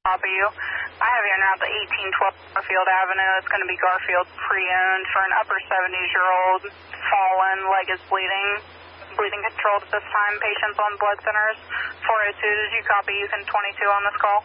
copy you. I have you now at the 1812 Garfield Avenue. It's going to be Garfield pre-owned for an upper 70-year-old fallen, leg is bleeding. Bleeding controlled at this time. Patients on blood thinners. 402, did you copy? You can 22 on this call.